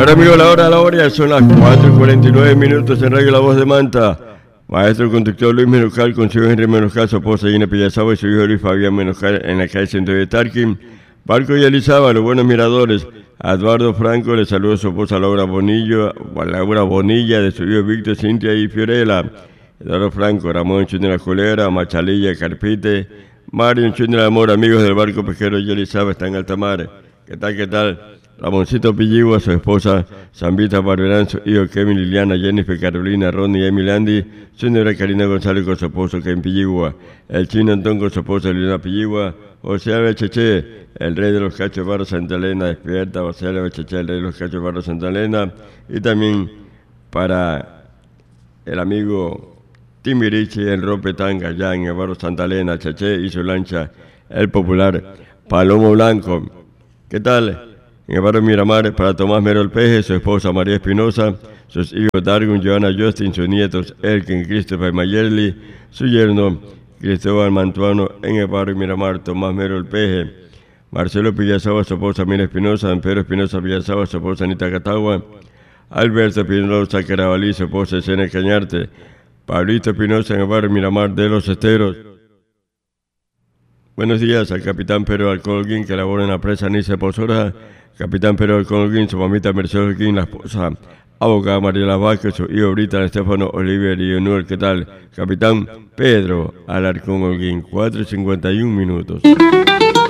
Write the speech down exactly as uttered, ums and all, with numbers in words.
Ahora amigo, la hora, la hora, son las cuatro y cuarenta y nueve minutos en Radio La Voz de Manta. Maestro conductor Luis Menoscal, con su hijo Henry Menoscal, su esposa Gina Pillazaba y su hijo Luis Fabián Menoscal en la calle Centro de Tarquín. Barco y Elizaba, los buenos miradores. A Eduardo Franco le saluda a su esposa Laura Bonillo, Laura Bonilla, de su hijo Víctor, Cintia y Fiorella. Eduardo Franco, Ramón Chun de la Colera, Machalilla, Carpite, Mario Chun de la Amor, amigos del barco pesquero y Elizaba, está en alta mar. ¿Qué tal, qué tal? Ramoncito Pilligua, su esposa Zambita Barberán, su hijo Kevin, Liliana, Jennifer, Carolina, Ronnie, Emily Andy, su señora Karina González con su esposo Kevin Pilligua, el chino Antón con su esposa Liliana Pilligua, José Álvarez Cheche, el rey de los cachos Barro Santa Elena, despierta, José Álvarez Cheche, el rey de los cachos Barro Santa Elena, y también para el amigo Timirichi, el Rompetanga, allá en el Barro Santa Elena, Cheche y su lancha, el popular Palomo Blanco. ¿Qué tal? En el barrio Miramar, para Tomás Mero el Peje, su esposa María Espinosa, sus hijos Darwin, Joana Justin, sus nietos Elkin, Christopher Mayerly, su yerno Cristóbal Mantuano, en el barrio Miramar, Tomás Mero el Peje, Marcelo Pillazaba, su esposa Mira Espinosa, Don Pedro Espinosa Pillazaba, su esposa Anita Catagua, Alberto Espinosa Carabalí, su esposa Escena Cañarte, Pablito Espinosa en el barrio Miramar de los Esteros. Buenos días al capitán Pedro Alcolguín, que labora en la presa Nice Pozora. Capitán Pedro Alcolguín, su mamita Mercedes Holguín, la esposa abogada Mariela Vázquez, su hijo Brita Estefano Oliver y Leonor. ¿Qué tal? Capitán Pedro Alarcón Holguín, cuatro y cincuenta y un minutos.